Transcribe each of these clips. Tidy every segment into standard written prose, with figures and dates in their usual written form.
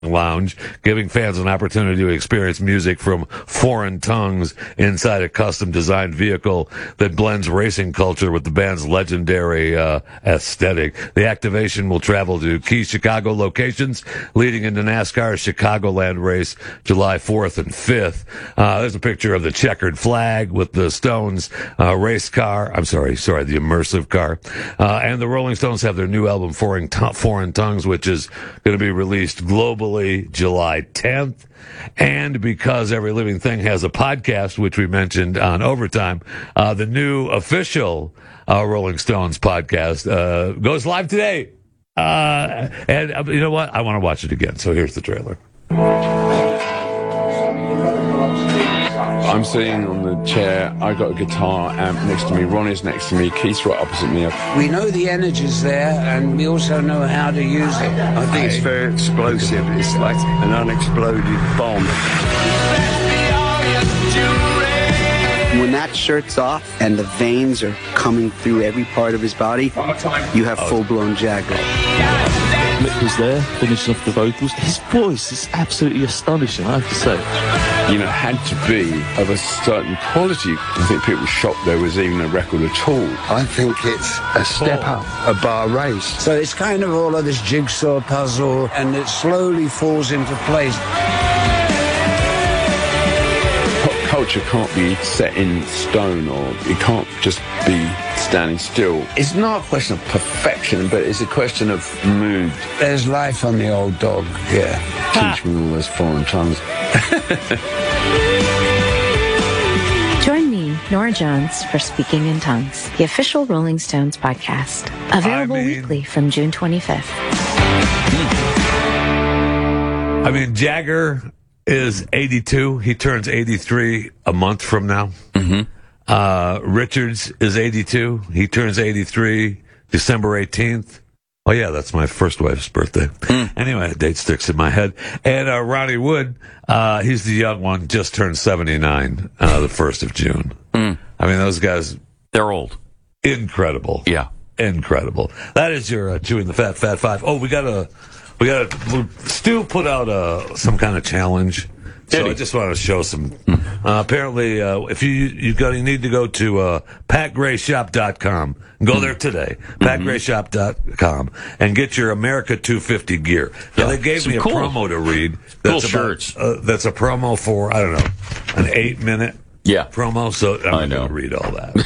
Lounge, giving fans an opportunity to experience music from foreign tongues inside a custom-designed vehicle that blends racing culture with the band's legendary aesthetic. The activation will travel to key Chicago locations, leading into NASCAR's Chicagoland race July 4th and 5th. There's a picture of the checkered flag with the Stones race car. The immersive car. And the Rolling Stones have their new album, Foreign Tongues, which is going to be released globally July 10th. And because Every Living Thing has a podcast, which we mentioned on Overtime, the new official Rolling Stones podcast goes live today. And you know what? I want to watch it again. So here's the trailer. I'm sitting on the chair, I got a guitar amp next to me, Ronnie's next to me, Keith's right opposite me. We know the energy's there, and we also know how to use it. I think it's very explosive. It's like an unexploded bomb. When that shirt's off and the veins are coming through every part of his body, you have full-blown Jagger. Mick was there, finishing off the vocals. His voice is absolutely astonishing, I have to say. You know, had to be of a certain quality. I think people were shocked there was even a record at all. I think it's a step up, a bar race. So it's kind of all of this jigsaw puzzle, and it slowly falls into place. Pop culture can't be set in stone, or it can't just be standing still. It's not a question of perfection, but it's a question of mood. There's life on the old dog, yeah. Teach me all those foreign tongues. Join me, Nora Jones, for Speaking in Tongues, the official Rolling Stones podcast. Available weekly from June 25th. Jagger is 82. He turns 83 a month from now. Mm-hmm. Richards is 82. He turns 83 December 18th. Oh, yeah, that's my first wife's birthday. Anyway, the date sticks in my head. And Ronnie Wood, he's the young one, just turned 79 the 1st of June. Those guys... They're old. Incredible. Yeah. Incredible. That is your Chewing the Fat Five. Oh, we got Stu put out some kind of challenge. So I just want to show some. Apparently, if you need to go to PatGrayShop.com. Go there today, PatGrayShop.com, and get your America 250 gear. Now, they gave me a promo to read. Cool shirts. That's a promo for, I don't know, an 8-minute promo. So I'm going to read all that.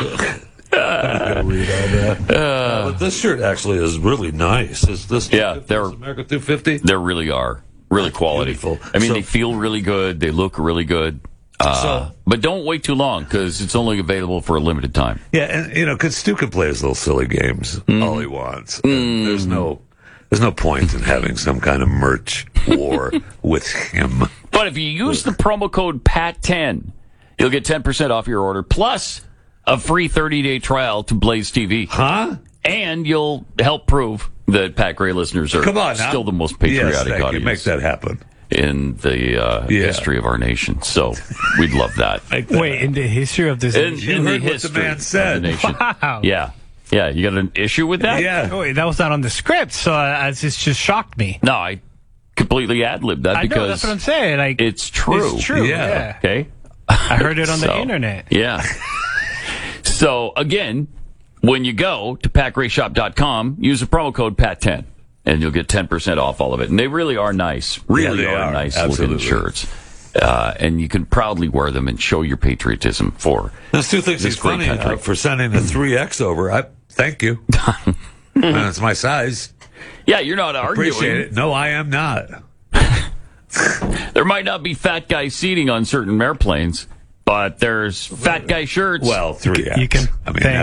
But this shirt actually is really nice. Is this? Yeah, they're America 250. They really are. Really quality. Beautiful. They feel really good. They look really good. But don't wait too long, because it's only available for a limited time. Yeah, and because Stu can play his little silly games all he wants. There's no point in having some kind of merch war with him. But if you use the promo code PAT10, you'll get 10% off your order, plus a free 30-day trial to Blaze TV. Huh? And you'll help prove that Pat Gray listeners are still the most patriotic audience. Make that happen. In the history of our nation. So we'd love that. Wait, in the history of this nation? You heard what the man said. Wow. Yeah. Yeah, you got an issue with that? Yeah. Oh, wait, that was not on the script, so it just shocked me. No, I completely ad-libbed that because... I know, that's what I'm saying. It's true. It's true, yeah. Okay? I heard it on the internet. Yeah. So, again, when you go to PatGrayShop.com, use the promo code PAT10. And you'll get 10% off all of it. And they really are nice. Really are nice looking shirts. And you can proudly wear them and show your patriotism for Those two things he's funny for sending the 3X over. Thank you. That's my size. Yeah, you're not arguing. Appreciate it. No, I am not. There might not be fat guy seating on certain airplanes, but there's fat guy shirts. Well, 3X. You can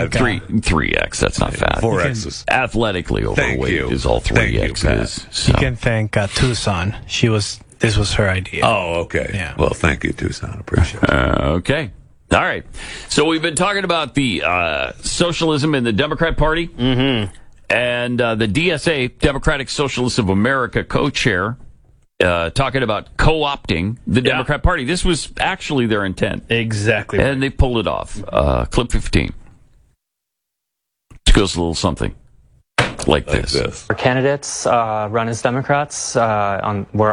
3X. That's not fat. 4X is athletically overweight. Is all 3X is. So. You can thank Tucson. This was her idea. Oh, okay. Yeah. Well, thank you, Tucson. Appreciate it. Okay. All right. So we've been talking about the socialism in the Democrat Party. Mm-hmm. And the DSA, Democratic Socialists of America co-chair, talking about co-opting the Democrat Party. This was actually their intent. Exactly. And they pulled it off. Clip 15. It goes a little something like this. Our candidates run as Democrats. We're